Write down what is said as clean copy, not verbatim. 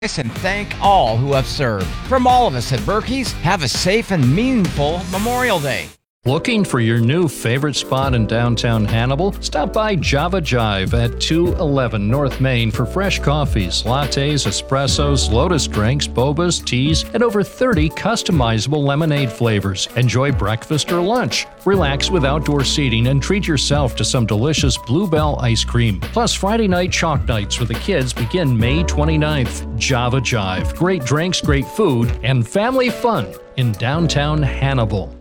and thank all who have served. From all of us at Berkey's, have a safe and meaningful Memorial Day. Looking for your new favorite spot in downtown Hannibal? Stop by Java Jive at 211 North Main for fresh coffees, lattes, espressos, lotus drinks, bobas, teas, and over 30 customizable lemonade flavors. Enjoy breakfast or lunch. Relax with outdoor seating and treat yourself to some delicious Bluebell ice cream. Plus, Friday night chalk nights with the kids begin May 29th. Java Jive. Great drinks, great food, and family fun in downtown Hannibal.